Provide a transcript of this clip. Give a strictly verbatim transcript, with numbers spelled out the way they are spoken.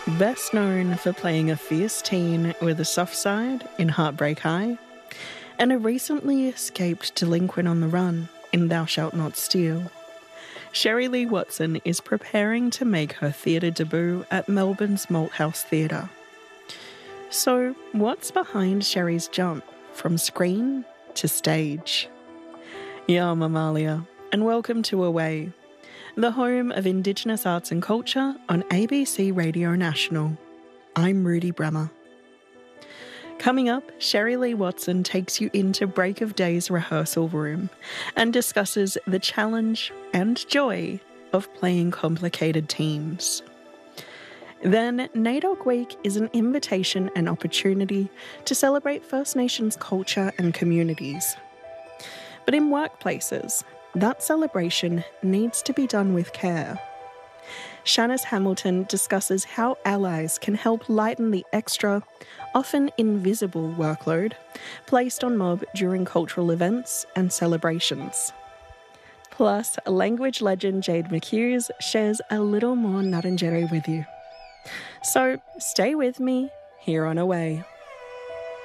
Best known for playing a fierce teen with a soft side in Heartbreak High, and a recently escaped delinquent on the run in Thou Shalt Not Steal, Sherry Lee Watson is preparing to make her theatre debut at Melbourne's Malthouse Theatre. So, what's behind Sherry's jump from screen to stage? Yeah, I'm Amalia, and welcome to Away, the home of Indigenous arts and culture on A B C Radio National. I'm Rudy Bremer. Coming up, Sherry Lee Watson takes you into Break of Day's rehearsal room and discusses the challenge and joy of playing complicated teams. Then, NAIDOC Week is an invitation and opportunity to celebrate First Nations culture and communities. But in workplaces, that celebration needs to be done with care. Shanice Hamilton discusses how allies can help lighten the extra, often invisible workload placed on mob during cultural events and celebrations. Plus, language legend Jade McHughes shares a little more Ngarrindjeri with you. So, stay with me here on Away.